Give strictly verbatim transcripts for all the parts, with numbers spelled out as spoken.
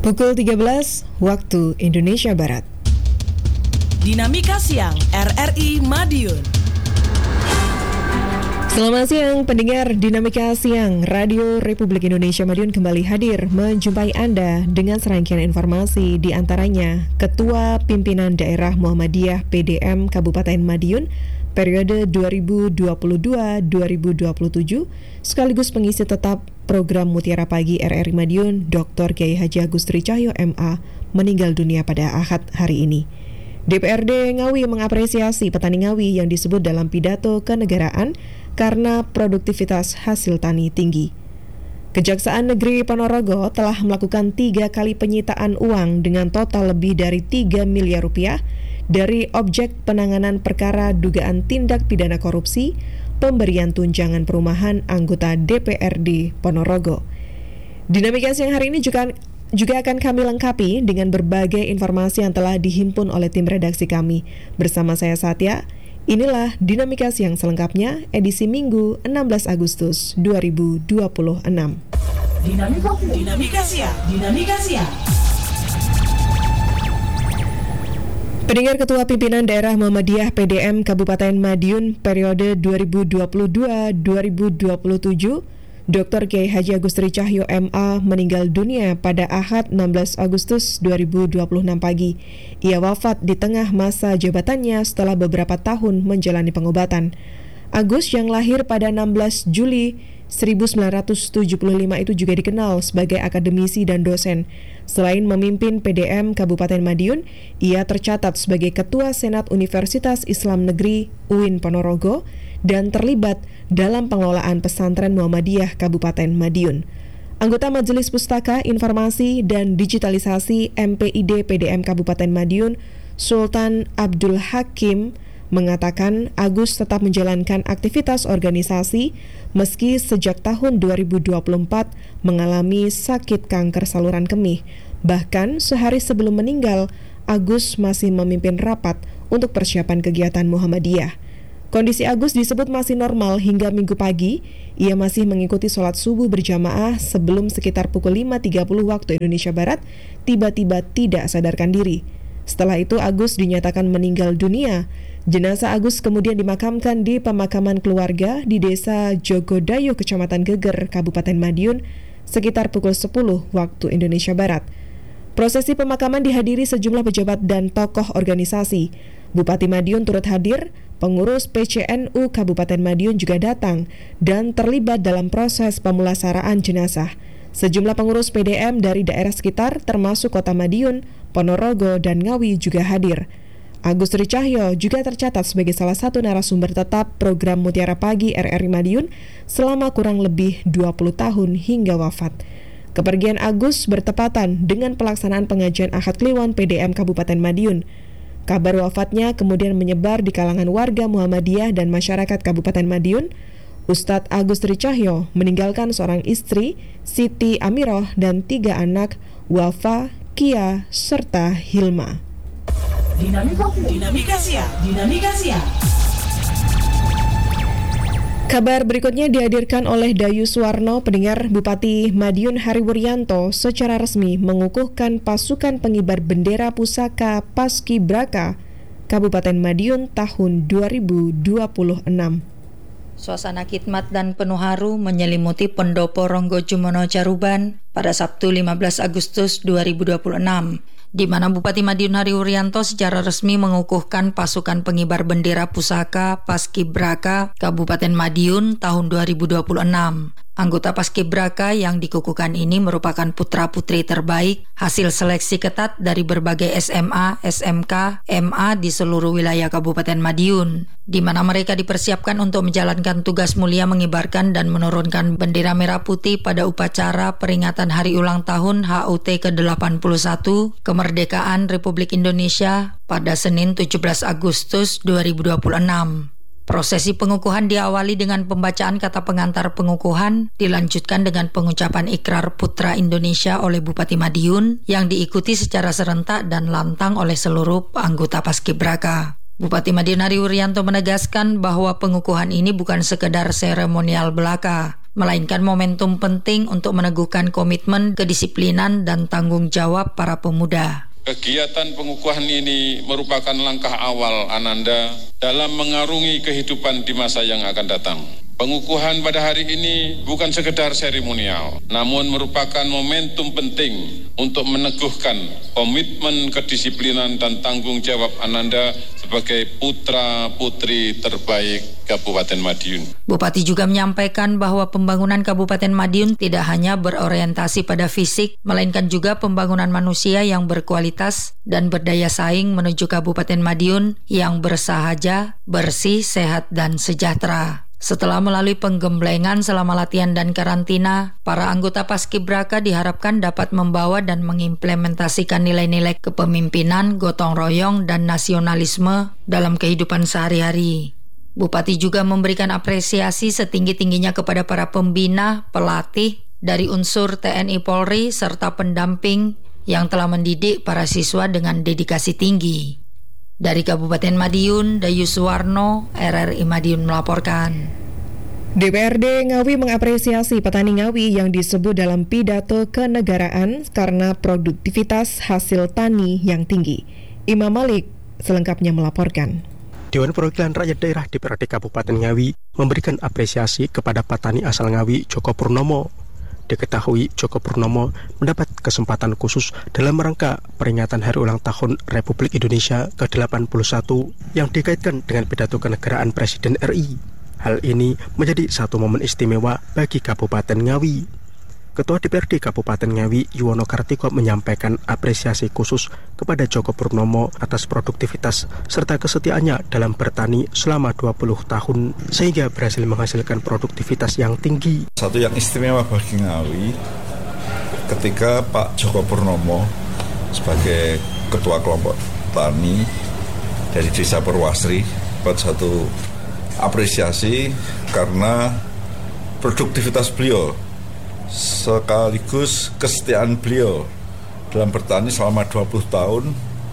Pukul tiga belas waktu Indonesia Barat. Dinamika Siang R R I Madiun. Selamat siang pendengar Dinamika Siang Radio Republik Indonesia Madiun kembali hadir menjumpai Anda dengan serangkaian informasi, di antaranya Ketua Pimpinan Daerah Muhammadiyah P D M Kabupaten Madiun periode dua ribu dua puluh dua sampai dua ribu dua puluh tujuh sekaligus pengisi tetap program Mutiara Pagi R R I Madiun Doktor Kiai Haji Agus Tri Cahyo M A meninggal dunia pada Ahad hari ini. D P R D Ngawi mengapresiasi petani Ngawi yang disebut dalam pidato kenegaraan karena produktivitas hasil tani tinggi. Kejaksaan Negeri Ponorogo telah melakukan tiga kali penyitaan uang dengan total lebih dari tiga miliar rupiah dari objek penanganan perkara dugaan tindak pidana korupsi pemberian tunjangan perumahan anggota D P R D Ponorogo. Dinamika siang hari ini juga juga akan kami lengkapi dengan berbagai informasi yang telah dihimpun oleh tim redaksi kami. Bersama saya Satya, inilah Dinamika Siang selengkapnya edisi Minggu enam belas Agustus dua ribu dua puluh enam. Dinamika, Dinamika Siang, Dinamika Siang. Pendengar, Ketua Pimpinan Daerah Muhammadiyah P D M Kabupaten Madiun periode dua ribu dua puluh dua sampai dua ribu dua puluh tujuh Doktor Kiai Haji Agus Tri Cahyo M A meninggal dunia pada Ahad enam belas Agustus dua ribu dua puluh enam pagi. Ia wafat di tengah masa jabatannya setelah beberapa tahun menjalani pengobatan. Agus yang lahir pada enam belas Juli seribu sembilan ratus tujuh puluh lima itu juga dikenal sebagai akademisi dan dosen. Selain memimpin P D M Kabupaten Madiun, ia tercatat sebagai Ketua Senat Universitas Islam Negeri U I N Ponorogo dan terlibat dalam pengelolaan pesantren Muhammadiyah Kabupaten Madiun. Anggota Majelis Pustaka, Informasi, dan Digitalisasi M P I D P D M Kabupaten Madiun, Sultan Abdul Hakim, mengatakan Agus tetap menjalankan aktivitas organisasi meski sejak tahun dua ribu dua puluh empat mengalami sakit kanker saluran kemih. Bahkan sehari sebelum meninggal, Agus masih memimpin rapat untuk persiapan kegiatan Muhammadiyah. Kondisi Agus disebut masih normal hingga Minggu pagi. Ia masih mengikuti sholat subuh berjamaah sebelum sekitar pukul lima tiga puluh waktu Indonesia Barat tiba-tiba tidak sadarkan diri. Setelah itu Agus dinyatakan meninggal dunia. Jenazah Agus kemudian dimakamkan di pemakaman keluarga di Desa Jogodayo, Kecamatan Geger, Kabupaten Madiun sekitar pukul sepuluh waktu Indonesia Barat. Prosesi pemakaman dihadiri sejumlah pejabat dan tokoh organisasi. Bupati Madiun turut hadir, pengurus P C N U Kabupaten Madiun juga datang dan terlibat dalam proses pemulasaraan jenazah. Sejumlah pengurus P D M dari daerah sekitar termasuk Kota Madiun, Ponorogo, dan Ngawi juga hadir. Agus Tri Cahyo juga tercatat sebagai salah satu narasumber tetap program Mutiara Pagi R R I Madiun selama kurang lebih dua puluh tahun hingga wafat. Kepergian Agus bertepatan dengan pelaksanaan pengajian Ahad Kliwon P D M Kabupaten Madiun. Kabar wafatnya kemudian menyebar di kalangan warga Muhammadiyah dan masyarakat Kabupaten Madiun. Ustadz Agus Tri Cahyo meninggalkan seorang istri, Siti Amiroh, dan tiga anak, Wafa, Kia, serta Hilma. Dinamika, Dinamika Siang, Dinamika Siang. Kabar berikutnya dihadirkan oleh Dayu Suwarno. Pendengar, Bupati Madiun Hari Wuryanto secara resmi mengukuhkan pasukan pengibar bendera pusaka Paskibraka Kabupaten Madiun tahun dua ribu dua puluh enam. Suasana khidmat dan penuh haru menyelimuti Pendopo Ronggo Jumono Caruban pada Sabtu lima belas Agustus dua ribu dua puluh enam, di mana Bupati Madiun Hari Wuryanto secara resmi mengukuhkan pasukan pengibar bendera pusaka Paskibraka Kabupaten Madiun tahun dua ribu dua puluh enam. Anggota Paskibraka yang dikukuhkan ini merupakan putra-putri terbaik hasil seleksi ketat dari berbagai S M A, S M K, M A di seluruh wilayah Kabupaten Madiun, di mana mereka dipersiapkan untuk menjalankan tugas mulia mengibarkan dan menurunkan bendera merah putih pada upacara peringatan Hari Ulang Tahun H U T ke delapan puluh satu Kemerdekaan Republik Indonesia pada Senin tujuh belas Agustus dua ribu dua puluh enam. Prosesi pengukuhan diawali dengan pembacaan kata pengantar pengukuhan, dilanjutkan dengan pengucapan ikrar Putra Indonesia oleh Bupati Madiun yang diikuti secara serentak dan lantang oleh seluruh anggota Paskibraka. Bupati Madiun Hari Wuryanto menegaskan bahwa pengukuhan ini bukan sekedar seremonial belaka, melainkan momentum penting untuk meneguhkan komitmen, kedisiplinan, dan tanggung jawab para pemuda. Kegiatan pengukuhan ini merupakan langkah awal Ananda dalam mengarungi kehidupan di masa yang akan datang. Pengukuhan pada hari ini bukan sekedar seremonial, namun merupakan momentum penting untuk meneguhkan komitmen, kedisiplinan, dan tanggung jawab Ananda sebagai putra-putri terbaik Kabupaten Madiun. Bupati juga menyampaikan bahwa pembangunan Kabupaten Madiun tidak hanya berorientasi pada fisik, melainkan juga pembangunan manusia yang berkualitas dan berdaya saing menuju Kabupaten Madiun yang bersahaja, bersih, sehat, dan sejahtera. Setelah melalui penggemblengan selama latihan dan karantina, para anggota Paskibraka diharapkan dapat membawa dan mengimplementasikan nilai-nilai kepemimpinan, gotong royong, dan nasionalisme dalam kehidupan sehari-hari. Bupati juga memberikan apresiasi setinggi-tingginya kepada para pembina, pelatih dari unsur T N I Polri, serta pendamping yang telah mendidik para siswa dengan dedikasi tinggi. Dari Kabupaten Madiun, Dayu Suwarno, R R I Madiun melaporkan. D P R D Ngawi mengapresiasi petani Ngawi yang disebut dalam pidato kenegaraan karena produktivitas hasil tani yang tinggi. Imam Malik selengkapnya melaporkan. Dewan Perwakilan Rakyat Daerah D P R D Kabupaten Ngawi memberikan apresiasi kepada petani asal Ngawi, Joko Purnomo. Diketahui Joko Purnomo mendapat kesempatan khusus dalam rangka peringatan Hari Ulang Tahun Republik Indonesia ke delapan puluh satu yang dikaitkan dengan pidato kenegaraan Presiden R I. Hal ini menjadi satu momen istimewa bagi Kabupaten Ngawi. Ketua D P R D Kabupaten Ngawi, Yuwono Kartiko, menyampaikan apresiasi khusus kepada Joko Purnomo atas produktivitas serta kesetiaannya dalam bertani selama dua puluh tahun sehingga berhasil menghasilkan produktivitas yang tinggi. Satu yang istimewa bagi Ngawi ketika Pak Joko Purnomo sebagai Ketua Kelompok Tani dari Desa Perwasri buat satu apresiasi karena produktivitas beliau sekaligus kesetiaan beliau dalam bertani selama dua puluh tahun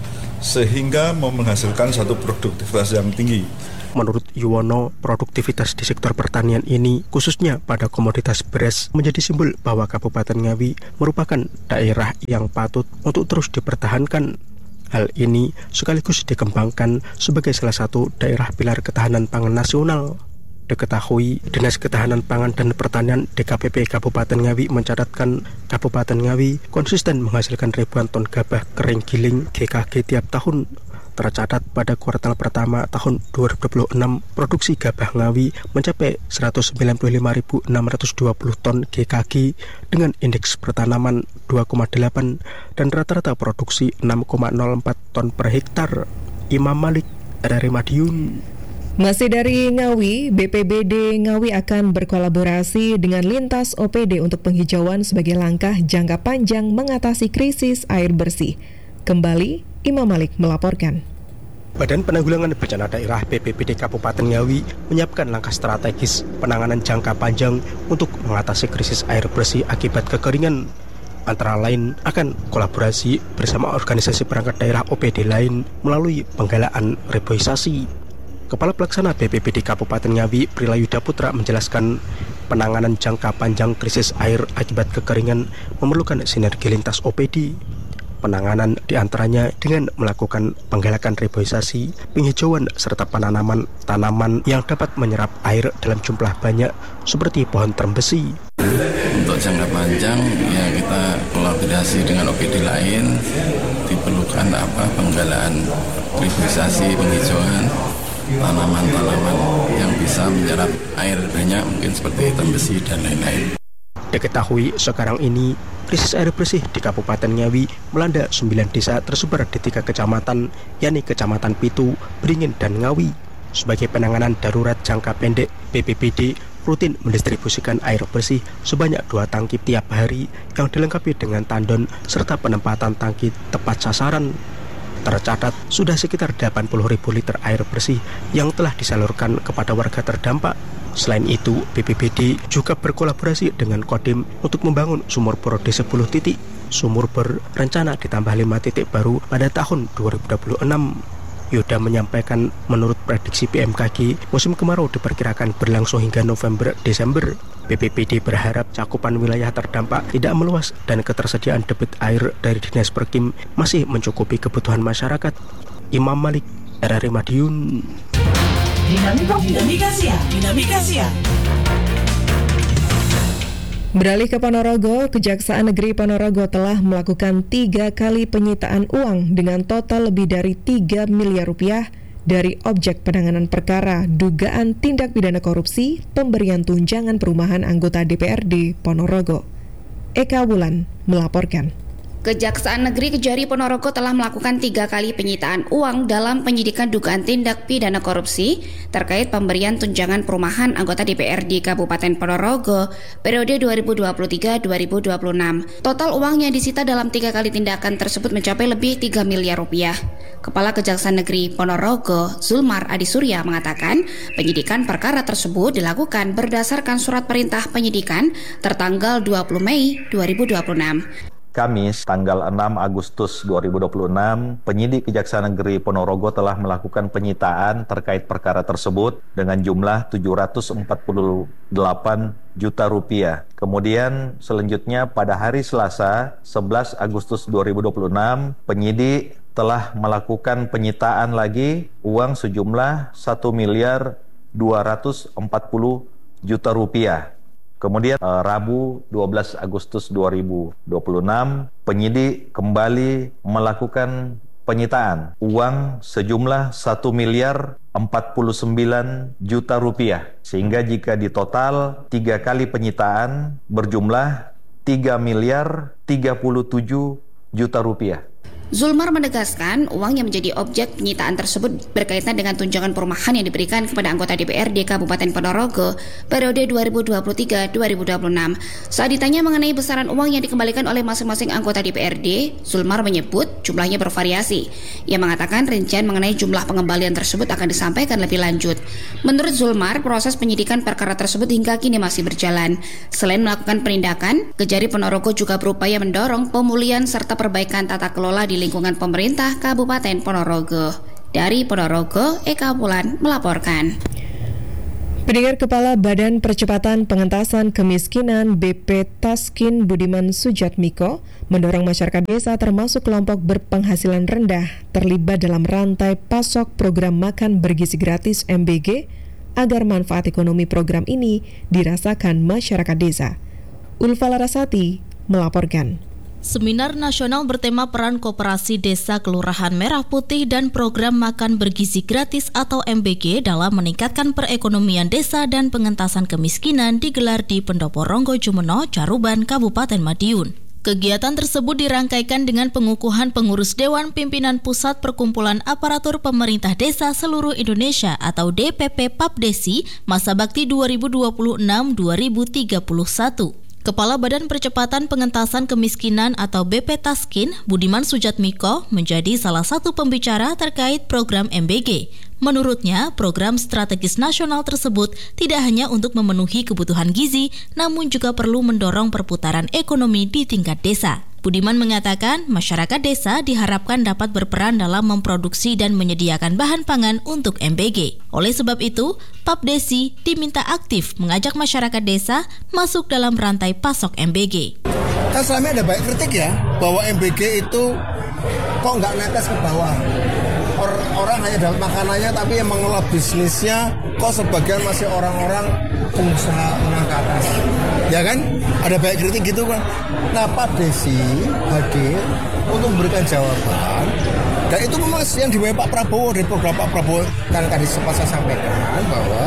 sehingga menghasilkan satu produktivitas yang tinggi. Menurut Yuwono, produktivitas di sektor pertanian ini, khususnya pada komoditas beras, menjadi simbol bahwa Kabupaten Ngawi merupakan daerah yang patut untuk terus dipertahankan. Hal ini sekaligus dikembangkan sebagai salah satu daerah pilar ketahanan pangan nasional. Diketahui, Dinas Ketahanan Pangan dan Pertanian D K P P Kabupaten Ngawi mencatatkan Kabupaten Ngawi konsisten menghasilkan ribuan ton gabah kering giling G K G tiap tahun. Tercatat pada kuartal pertama tahun dua ribu dua puluh enam, produksi gabah Ngawi mencapai seratus sembilan puluh lima ribu enam ratus dua puluh ton G K G dengan indeks pertanaman dua koma delapan dan rata-rata produksi enam koma nol empat ton per hektar. Imam Malik, R R I Madiun. Masih dari Ngawi, B P B D Ngawi akan berkolaborasi dengan Lintas O P D untuk penghijauan sebagai langkah jangka panjang mengatasi krisis air bersih. Kembali, Imam Malik melaporkan. Badan Penanggulangan Bencana Daerah B P B D Kabupaten Ngawi menyiapkan langkah strategis penanganan jangka panjang untuk mengatasi krisis air bersih akibat kekeringan. Antara lain akan kolaborasi bersama organisasi perangkat daerah O P D lain melalui penggalaan reboisasi. Kepala Pelaksana B P B D Kabupaten Ngawi, Prilayuda Putra, menjelaskan penanganan jangka panjang krisis air akibat kekeringan memerlukan sinergi lintas O P D. Penanganan diantaranya dengan melakukan penggalakan reboisasi, penghijauan, serta penanaman tanaman yang dapat menyerap air dalam jumlah banyak seperti pohon terem besi. Untuk jangka panjang ya kita kolaborasi dengan O P D lain, diperlukan apa penggalaan reboisasi, penghijauan tanaman-tanaman yang bisa menyerap air banyak, mungkin seperti terem besi dan lain-lain. Diketahui sekarang ini krisis air bersih di Kabupaten Ngawi melanda sembilan desa tersebar di tiga kecamatan, yakni Kecamatan Pitu, Beringin, dan Ngawi. Sebagai penanganan darurat jangka pendek, B P B D rutin mendistribusikan air bersih sebanyak dua tangki tiap hari yang dilengkapi dengan tandon serta penempatan tangki tepat sasaran. Tercatat sudah sekitar delapan puluh ribu liter air bersih yang telah disalurkan kepada warga terdampak. Selain itu, B P B D juga berkolaborasi dengan Kodim untuk membangun sumur bor di sepuluh titik. Sumur bor rencana ditambah lima titik baru pada tahun dua ribu dua puluh enam. Yoda menyampaikan menurut prediksi B M K G, musim kemarau diperkirakan berlangsung hingga November-Desember. B P P D berharap cakupan wilayah terdampak tidak meluas dan ketersediaan debit air dari Dinas Perkim masih mencukupi kebutuhan masyarakat. Imam Malik, R R I Madiun. Dinamika, dinamika siang, dinamika siang. Beralih ke Ponorogo, Kejaksaan Negeri Ponorogo telah melakukan tiga kali penyitaan uang dengan total lebih dari tiga miliar rupiah dari objek penanganan perkara dugaan tindak pidana korupsi pemberian tunjangan perumahan anggota D P R D Ponorogo. Eka Wulan melaporkan. Kejaksaan Negeri Kejari Ponorogo telah melakukan tiga kali penyitaan uang dalam penyidikan dugaan tindak pidana korupsi terkait pemberian tunjangan perumahan anggota D P R D Kabupaten Ponorogo periode dua ribu dua puluh tiga sampai dua ribu dua puluh enam. Total uang yang disita dalam tiga kali tindakan tersebut mencapai lebih tiga miliar rupiah. Kepala Kejaksaan Negeri Ponorogo, Zulmar Adi Surya mengatakan penyidikan perkara tersebut dilakukan berdasarkan surat perintah penyidikan tertanggal dua puluh Mei dua ribu dua puluh enam. Kamis, tanggal enam Agustus dua ribu dua puluh enam, penyidik Kejaksaan Negeri Ponorogo telah melakukan penyitaan terkait perkara tersebut dengan jumlah tujuh ratus empat puluh delapan juta rupiah. Kemudian selanjutnya pada hari Selasa, sebelas Agustus dua ribu dua puluh enam, penyidik telah melakukan penyitaan lagi uang sejumlah satu miliar dua ratus empat puluh juta rupiah. Kemudian eh, Rabu dua belas Agustus dua ribu dua puluh enam, penyidik kembali melakukan penyitaan uang sejumlah satu miliar empat puluh sembilan juta rupiah. Sehingga jika ditotal tiga kali penyitaan berjumlah tiga miliar tiga puluh tujuh juta rupiah. Zulmar menegaskan uang yang menjadi objek penyitaan tersebut berkaitan dengan tunjangan perumahan yang diberikan kepada anggota D P R D Kabupaten Ponorogo periode dua ribu dua puluh tiga sampai dua ribu dua puluh enam. Saat ditanya mengenai besaran uang yang dikembalikan oleh masing-masing anggota D P R D, Zulmar menyebut jumlahnya bervariasi. Ia mengatakan rincian mengenai jumlah pengembalian tersebut akan disampaikan lebih lanjut. Menurut Zulmar, proses penyidikan perkara tersebut hingga kini masih berjalan. Selain melakukan penindakan, Kejari Ponorogo juga berupaya mendorong pemulihan serta perbaikan tata kelola di lingkungan pemerintah Kabupaten Ponorogo. Dari Ponorogo, Eka Wulan melaporkan. Pendengar, Kepala Badan Percepatan Pengentasan Kemiskinan B P Taskin Budiman Sujatmiko mendorong masyarakat desa termasuk kelompok berpenghasilan rendah terlibat dalam rantai pasok program makan bergizi gratis M B G agar manfaat ekonomi program ini dirasakan masyarakat desa. Ulfa Larasati melaporkan. Seminar nasional bertema peran koperasi desa Kelurahan Merah Putih dan program makan bergizi gratis atau M B G dalam meningkatkan perekonomian desa dan pengentasan kemiskinan digelar di Pendopo Ronggo Jumeno, Caruban, Kabupaten Madiun. Kegiatan tersebut dirangkaikan dengan pengukuhan pengurus Dewan Pimpinan Pusat Perkumpulan Aparatur Pemerintah Desa Seluruh Indonesia atau D P P Papdesi masa bakti dua ribu dua puluh enam sampai dua ribu tiga puluh satu. Kepala Badan Percepatan Pengentasan Kemiskinan atau B P Taskin, Budiman Sujatmiko, menjadi salah satu pembicara terkait program M B G. Menurutnya, program strategis nasional tersebut tidak hanya untuk memenuhi kebutuhan gizi, namun juga perlu mendorong perputaran ekonomi di tingkat desa. Budiman mengatakan, masyarakat desa diharapkan dapat berperan dalam memproduksi dan menyediakan bahan pangan untuk M B G. Oleh sebab itu, Papdesi diminta aktif mengajak masyarakat desa masuk dalam rantai pasok M B G. Kan selama ada banyak kritik ya, bahwa M B G itu kok nggak netes ke bawah. Or- orang hanya dapat makanannya, tapi yang mengelola bisnisnya kok sebagian masih orang-orang pengusaha menengah ke atas. Ya kan? Ada banyak kritik gitu kan. Nah, Papdesi hadir untuk memberikan jawaban. Dan itu memang yang dimulai Pak Prabowo, dari program Pak Prabowo kan tadi sempat saya sampaikan bahwa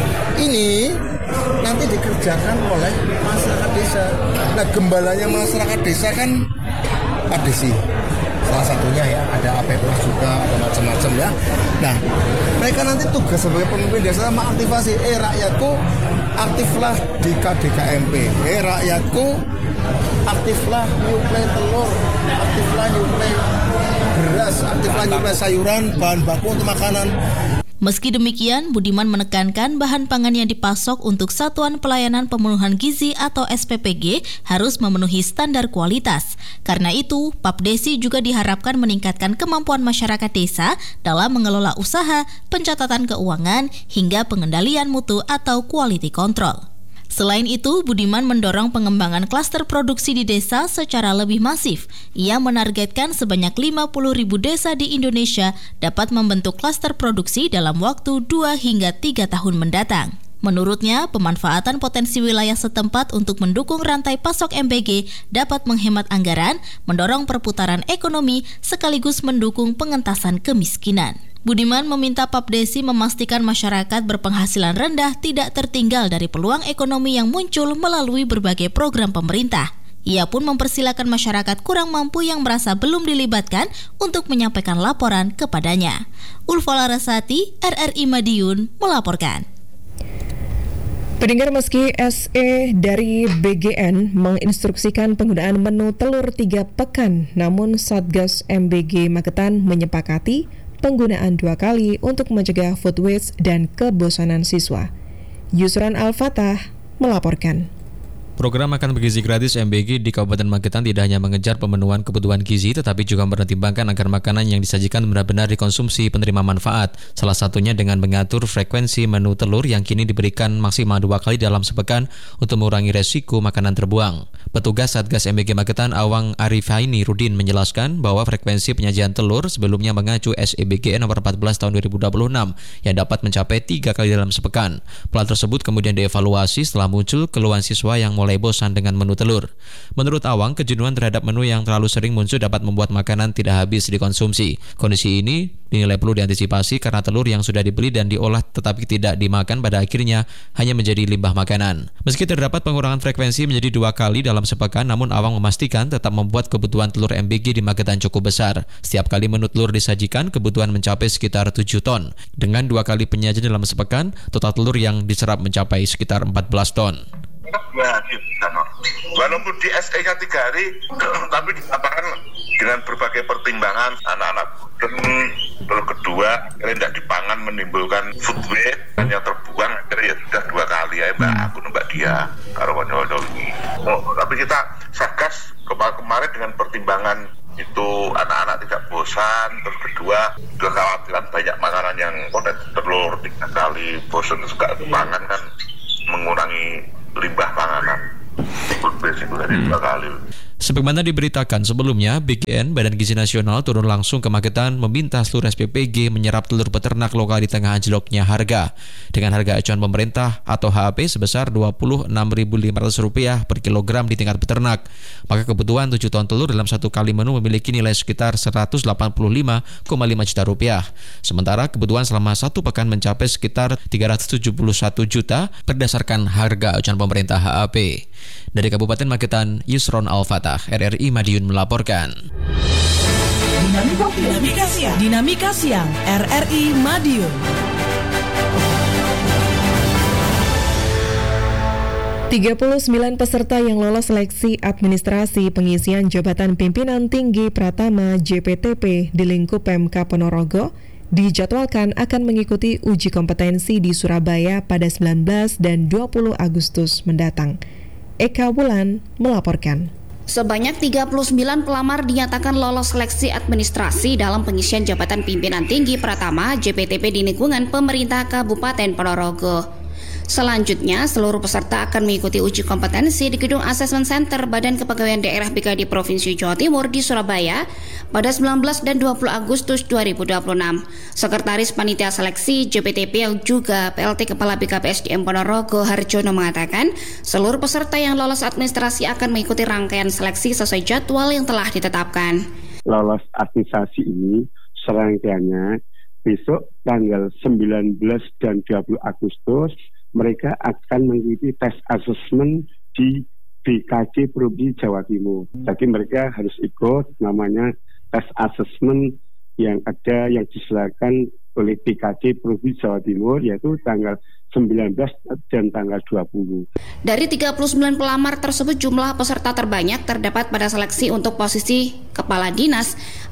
ini nanti dikerjakan oleh masyarakat desa. Nah, gembalanya masyarakat desa kan Papdesi. Salah satunya ya, ada A P P juga, ada macam-macam ya. Nah, mereka nanti tugas sebagai pemimpin desa mengaktifasi, eh rakyatku aktiflah di K D K M P, eh rakyatku aktiflah nyuplai telur, aktiflah nyuplai beras, aktiflah nyuplai sayuran, bahan baku untuk makanan. Meski demikian, Budiman menekankan bahan pangan yang dipasok untuk Satuan Pelayanan Pemenuhan Gizi atau S P P G harus memenuhi standar kualitas. Karena itu, Papdesi juga diharapkan meningkatkan kemampuan masyarakat desa dalam mengelola usaha, pencatatan keuangan, hingga pengendalian mutu atau quality control. Selain itu, Budiman mendorong pengembangan klaster produksi di desa secara lebih masif. Ia menargetkan sebanyak lima puluh ribu desa di Indonesia dapat membentuk klaster produksi dalam waktu dua hingga tiga tahun mendatang. Menurutnya, pemanfaatan potensi wilayah setempat untuk mendukung rantai pasok M B G dapat menghemat anggaran, mendorong perputaran ekonomi, sekaligus mendukung pengentasan kemiskinan. Budiman meminta Papdesi memastikan masyarakat berpenghasilan rendah tidak tertinggal dari peluang ekonomi yang muncul melalui berbagai program pemerintah. Ia pun mempersilakan masyarakat kurang mampu yang merasa belum dilibatkan untuk menyampaikan laporan kepadanya. Ulfa Larasati, R R I Madiun, melaporkan. Pendengar, meski S E dari B G N menginstruksikan penggunaan menu telur tiga pekan, namun Satgas M B G Magetan menyepakati penggunaan dua kali untuk mencegah food waste dan kebosanan siswa. Yusran Al-Fatah melaporkan. Program makan bergizi gratis M B G di Kabupaten Magetan tidak hanya mengejar pemenuhan kebutuhan gizi, tetapi juga mempertimbangkan agar makanan yang disajikan benar-benar dikonsumsi penerima manfaat. Salah satunya dengan mengatur frekuensi menu telur yang kini diberikan maksimal dua kali dalam sepekan untuk mengurangi resiko makanan terbuang. Petugas Satgas M B G Magetan Awang Arifaini Rudin menjelaskan bahwa frekuensi penyajian telur sebelumnya mengacu S E B G N nomor empat belas tahun dua ribu dua puluh enam yang dapat mencapai tiga kali dalam sepekan. Plan tersebut kemudian dievaluasi setelah muncul keluhan siswa yang mulai bosan dengan menu telur. Menurut Awang, kejenuhan terhadap menu yang terlalu sering muncul dapat membuat makanan tidak habis dikonsumsi. Kondisi ini dinilai perlu diantisipasi karena telur yang sudah dibeli dan diolah tetapi tidak dimakan pada akhirnya hanya menjadi limbah makanan. Meski terdapat pengurangan frekuensi menjadi dua kali dalam sepekan, namun Awang memastikan tetap membuat kebutuhan telur M B G di Magetan cukup besar. Setiap kali menu telur disajikan, kebutuhan mencapai sekitar tujuh ton. Dengan dua kali penyajian dalam sepekan, total telur yang diserap mencapai sekitar empat belas ton. Ya, gitu, walaupun di S E-nya tiga hari, tapi dikatakan dengan berbagai pertimbangan anak-anak terus kedua, akhirnya tidak dipangan menimbulkan food waste yang terbuang, akhirnya ya sudah dua kali ya mbak, aku mbak dia karwan-karwan ini. Oh, tapi kita Satgas kemarin dengan pertimbangan itu anak-anak tidak bosan, terus kedua kekhawatiran banyak makanan yang potensi telur tiga kali, bosan suka pangan kan mengurangi limbah panganan. Food waste itu dari dua kali. Sebagaimana diberitakan sebelumnya, B G N Badan Gizi Nasional turun langsung ke Magetan meminta seluruh S P P G menyerap telur peternak lokal di tengah anjloknya harga. Dengan harga acuan pemerintah atau H A P sebesar dua puluh enam ribu lima ratus rupiah per kilogram di tingkat peternak, maka kebutuhan tujuh ton telur dalam satu kali menu memiliki nilai sekitar seratus delapan puluh lima koma lima juta rupiah. Sementara kebutuhan selama satu pekan mencapai sekitar tiga ratus tujuh puluh satu juta berdasarkan harga acuan pemerintah H A P. Dari Kabupaten Magetan, Yusron Al-Fatah, R R I Madiun melaporkan. Dinamika, Dinamika Siang, Dinamika Siang, R R I Madiun. tiga puluh sembilan peserta yang lolos seleksi administrasi pengisian jabatan pimpinan tinggi Pratama J P T P di lingkup P M K Ponorogo dijadwalkan akan mengikuti uji kompetensi di Surabaya pada sembilan belas dan dua puluh Agustus mendatang. Eka Wulan melaporkan. Sebanyak tiga puluh sembilan pelamar dinyatakan lolos seleksi administrasi dalam pengisian jabatan pimpinan tinggi Pratama J P T P di lingkungan pemerintah Kabupaten Ponorogo. Selanjutnya, seluruh peserta akan mengikuti uji kompetensi di Gedung Assessment Center Badan Kepegawaian Daerah B K D Provinsi Jawa Timur di Surabaya pada sembilan belas dan dua puluh Agustus dua ribu dua puluh enam. Sekretaris Panitia Seleksi J P T P yang juga P L T Kepala B K P S D M Ponorogo Harjono mengatakan, seluruh peserta yang lolos administrasi akan mengikuti rangkaian seleksi sesuai jadwal yang telah ditetapkan. Lolos administrasi ini serangkaiannya besok tanggal sembilan belas dan dua puluh Agustus mereka akan mengikuti tes asesmen di B K D Provinsi Jawa Timur. Jadi mereka harus ikut namanya tes asesmen yang ada yang diselenggarakan oleh B K D Provinsi Jawa Timur, yaitu tanggal sembilan belas dan tanggal dua puluh. Dari tiga puluh sembilan pelamar tersebut, jumlah peserta terbanyak terdapat pada seleksi untuk posisi Kepala Dinas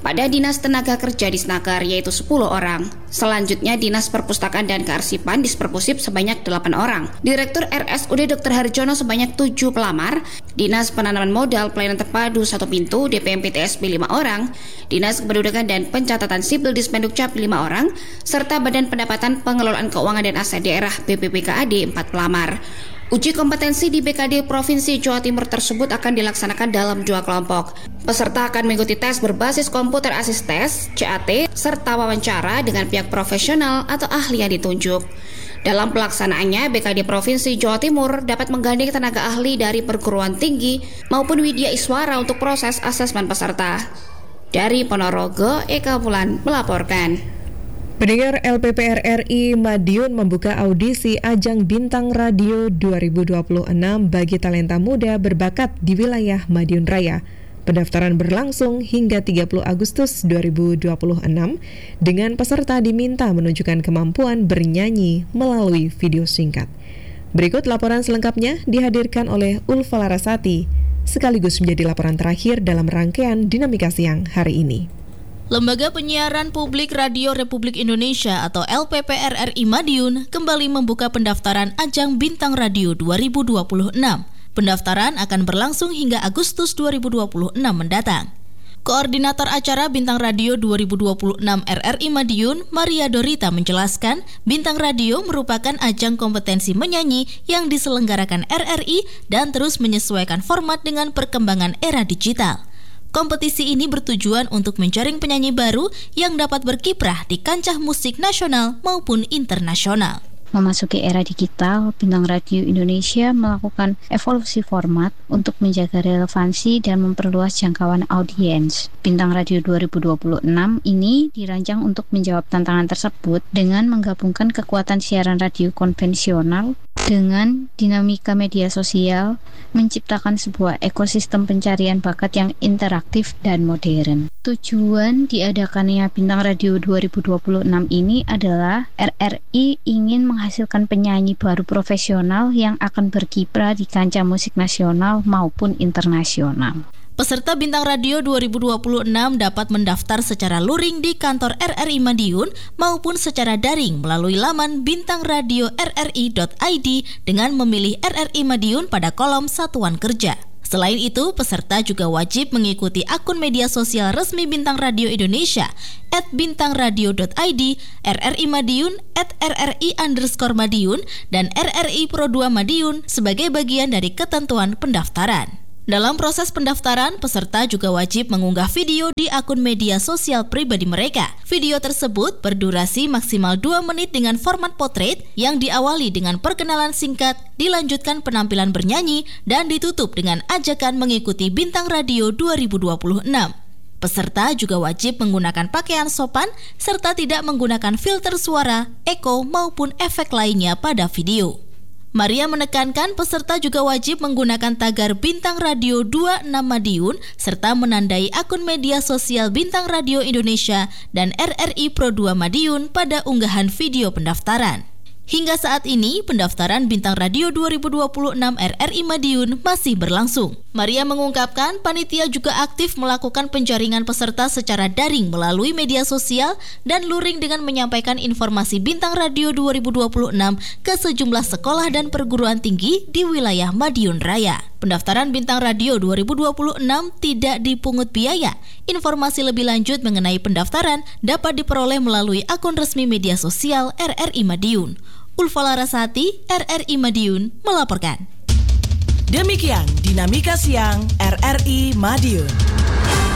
pada Dinas Tenaga Kerja Disnaker yaitu sepuluh orang. Selanjutnya Dinas Perpustakaan dan Kearsipan Disperpusip sebanyak delapan orang. Direktur R S U D Doktor Harjono sebanyak tujuh pelamar. Dinas Penanaman Modal Pelayanan Terpadu satu pintu D P M P T S B lima orang. Dinas Kependudukan dan Pencatatan Sipil Dispendukcap lima orang. Serta Badan Pendapatan Pengelolaan Keuangan dan Aset Daerah B P P K A D empat pelamar. Uji kompetensi di B K D Provinsi Jawa Timur tersebut akan dilaksanakan dalam dua kelompok. Peserta akan mengikuti tes berbasis komputer assist test C A T serta wawancara dengan pihak profesional atau ahli yang ditunjuk. Dalam pelaksanaannya, B K D Provinsi Jawa Timur dapat menggandeng tenaga ahli dari perguruan tinggi maupun widya iswara untuk proses asesmen peserta. Dari Ponorogo, Eka Bulan melaporkan. Pendengar, L P P R R I Madiun membuka audisi Ajang Bintang Radio dua ribu dua puluh enam bagi talenta muda berbakat di wilayah Madiun Raya. Pendaftaran berlangsung hingga tiga puluh Agustus dua ribu dua puluh enam dengan peserta diminta menunjukkan kemampuan bernyanyi melalui video singkat. Berikut laporan selengkapnya dihadirkan oleh Ulfa Larasati, sekaligus menjadi laporan terakhir dalam rangkaian Dinamika Siang hari ini. Lembaga Penyiaran Publik Radio Republik Indonesia atau L P P R R I Madiun kembali membuka pendaftaran Ajang Bintang Radio dua ribu dua puluh enam. Pendaftaran akan berlangsung hingga Agustus dua ribu dua puluh enam mendatang. Koordinator acara Bintang Radio dua ribu dua puluh enam R R I Madiun, Maria Dorita menjelaskan, Bintang Radio merupakan ajang kompetensi menyanyi yang diselenggarakan R R I dan terus menyesuaikan format dengan perkembangan era digital. Kompetisi ini bertujuan untuk menjaring penyanyi baru yang dapat berkiprah di kancah musik nasional maupun internasional. Memasuki era digital, Bintang Radio Indonesia melakukan evolusi format untuk menjaga relevansi dan memperluas jangkauan audiens. Bintang Radio dua ribu dua puluh enam ini dirancang untuk menjawab tantangan tersebut dengan menggabungkan kekuatan siaran radio konvensional dengan dinamika media sosial, menciptakan sebuah ekosistem pencarian bakat yang interaktif dan modern. Tujuan diadakannya Bintang Radio dua ribu dua puluh enam ini adalah R R I ingin menghasilkan penyanyi baru profesional yang akan berkiprah di kancah musik nasional maupun internasional. Peserta Bintang Radio dua ribu dua puluh enam dapat mendaftar secara luring di kantor R R I Madiun maupun secara daring melalui laman bintang radio r r i dot i d dengan memilih R R I Madiun pada kolom satuan kerja. Selain itu, peserta juga wajib mengikuti akun media sosial resmi Bintang Radio Indonesia at bintang radio dot i d, R R I Madiun at r r i underscore Madiun, dan R R I Pro dua Madiun sebagai bagian dari ketentuan pendaftaran. Dalam proses pendaftaran, peserta juga wajib mengunggah video di akun media sosial pribadi mereka. Video tersebut berdurasi maksimal dua menit dengan format potret yang diawali dengan perkenalan singkat, dilanjutkan penampilan bernyanyi, dan ditutup dengan ajakan mengikuti Bintang Radio dua ribu dua puluh enam. Peserta juga wajib menggunakan pakaian sopan serta tidak menggunakan filter suara, echo, maupun efek lainnya pada video. Maria menekankan peserta juga wajib menggunakan tagar Bintang Radio dua puluh enam Madiun serta menandai akun media sosial Bintang Radio Indonesia dan R R I Pro dua Madiun pada unggahan video pendaftaran. Hingga saat ini, pendaftaran Bintang Radio dua ribu dua puluh enam R R I Madiun masih berlangsung. Maria mengungkapkan panitia juga aktif melakukan penjaringan peserta secara daring melalui media sosial dan luring dengan menyampaikan informasi Bintang Radio dua ribu dua puluh enam ke sejumlah sekolah dan perguruan tinggi di wilayah Madiun Raya. Pendaftaran Bintang Radio dua ribu dua puluh enam tidak dipungut biaya. Informasi lebih lanjut mengenai pendaftaran dapat diperoleh melalui akun resmi media sosial R R I Madiun. Ulfa Larasati, R R I Madiun melaporkan. Demikian Dinamika Siang R R I Madiun.